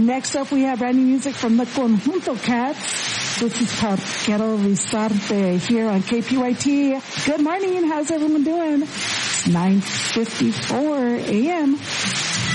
Next up, we have brand new music from the Conjunto Cats. This is called Quiero Besarte here on KPYT. Good morning. How's everyone doing? 9:54 a.m.